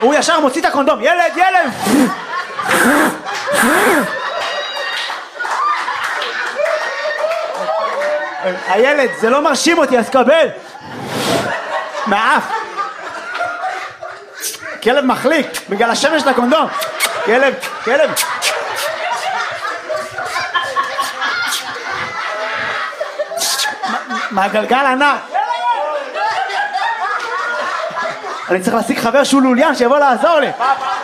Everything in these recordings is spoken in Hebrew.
הוא ישר מוציא את הקונדום, ילד, ילד! הילד, זה לא מרשים אותי, אז קבל! מהאף! כלב מחליק, בגלל השמש לקונדום! כלב, כלב! מהגלגל ענק! אני צריך להשיג חבר שהוא לוליין שיבוא לעזור לי.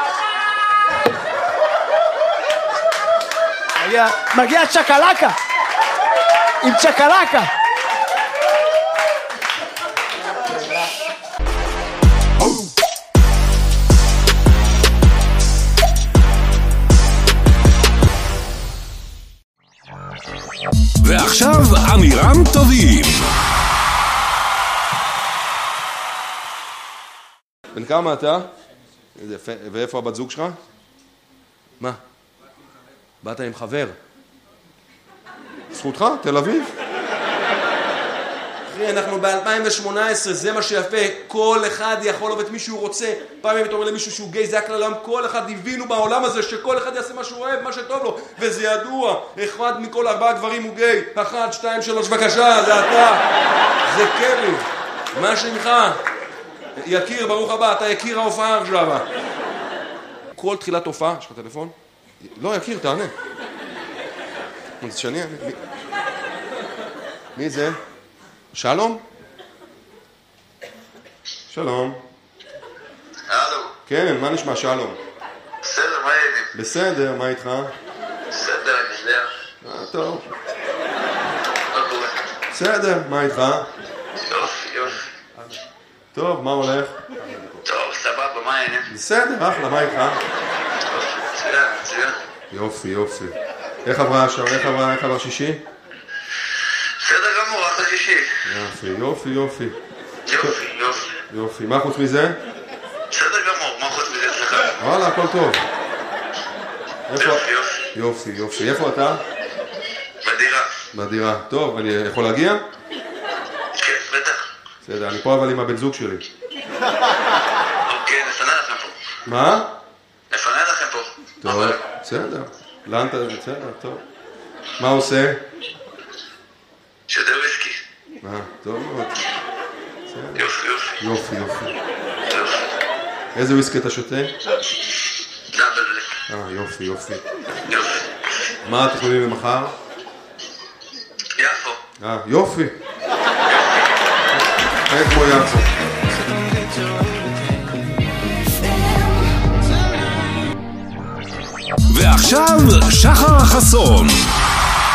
מגיע צ'קלקה עם צ'קלקה. ועכשיו אמירם טובים. בן כמה אתה? ואיפה הבת זוג שלך? מה? באת עם חבר? זכותך? תל אביב? אחי, אנחנו ב-2018, זה מה שיפה. כל אחד יכול לעבוד את מי שהוא רוצה. פעמים אתה אומר למישהו שהוא גיי, זה הכלל העולם. כל אחד הבינו בעולם הזה שכל אחד יעשה מה שהוא אוהב, מה שטוב לו. וזה ידוע. אחד מכל 4 גברים הוא גיי. 1, 2, 3, בבקשה, זה אתה. זה קרי. מה שמך? יקיר, ברוך הבא, אתה יקיר ההופעה עכשיו. כל תחילת הופעה, יש לך טלפון? לא, יקיר, תענה. זה שאני... מי זה? שלום? שלום. הלו. כן, מה נשמע, שלום? בסדר, מה העניינים? בסדר, מה איתך? בסדר, אני יודע. טוב. מה קורה? בסדר, מה איתך? יופי, יופי. טוב, מה הולך? טוב, סבבה, מה העניינים? בסדר, אחלה, מה איתך? מצוין, מצוין. יופי, יופי. איך עברה השעה? איך עבר שישי? בסדר גמור, אחלה שישי. יופי, יופי, יופי. יופי, יופי. יופי, מה חוץ מזה? בסדר גמור, מה חוץ מזה אצלך? וואלה, הכל טוב. יופי, יופי. יופי, יופי. איפה אתה? בדירה. בדירה. טוב, אני יכול להגיע? כן, בטח. בסדר, אני פה אבל עם הבן זוג שלי. אוקיי, נפנה לכם פה. מה? נפנה לכם פה. טוב, בסדר. לאן אתה? בסדר, טוב. מה הוא עושה? שותה וויסקי. טוב מאוד. יופי, יופי. יופי, יופי. יופי. איזה וויסקי אתה שותה? דאבל בלק. יופי, יופי. יופי. מה התכנונים למחר? יפו. יופי. אין כמו יפו. ועכשיו שחר חסון.